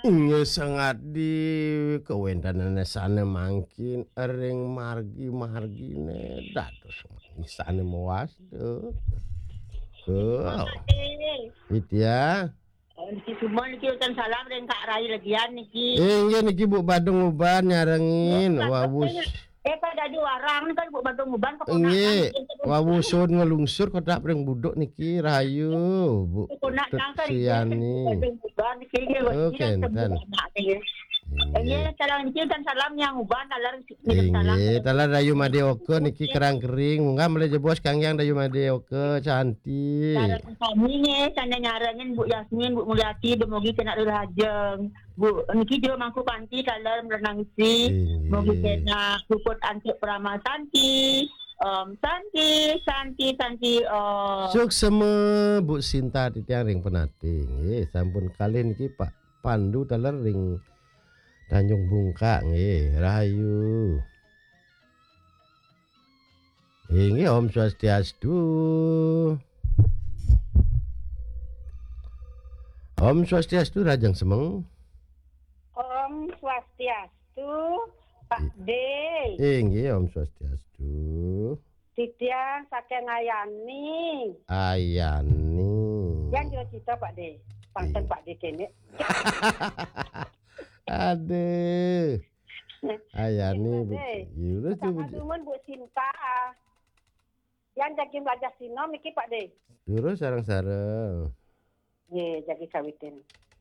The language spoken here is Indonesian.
Iya sangat di kawentanana sana mangkin ering margi-margine dados isane mawas tuh. Terima Wow. kasih. Itu ya. Niki semua niki utan salam dan Kak Rai lagian niki. Iya niki Bu Badung uban nyarengin wawus. Pada dua orang kan Bu Badung Uban keponakan Nggih, niki. wawusun ngelungsur kotak pring buduk niki rahayu Bu Tut Keponakan kan dia kan Bu Suyani. Badung Uban niki Oh dia sembuh kenten. anak niki. Nggih. Salam niki utan salam yang Uban alar niki salam. Inggih, tala dayu madeoke niki kerang kering, munggah mulai jebos kangyang dayu madeoke cantik. Saran kami nih, sana nyarangin Bu Yasmin, Bu Mulyati, demogi kena lajeng. Bu, niki juga mangku panti kalau merenangisi, mogi Inggih. kena puput antuk prama Santi, Santi, Santi, Santi, Sukseme Bu Sinta titiang ring penati. Nggih, sampun kalih niki Pak Pandu tala ring Tanjung Bungka nggih, rahayu. Inggih Om Swastiastu. Om Swastiastu Rajang Semeng. Om Swastiastu, Pak D. Inggih Om Swastiastu. Titiang saking Ayani. Ayani. Yang juga cita Pak D. Panten Pak D kene. Aduh. Ayani Bu. Yurus Sama dumun Bu Sinta. Yang jadi belajar sinom iki Pak D. Yurus sareng-sareng. Ye, jadi kawitin.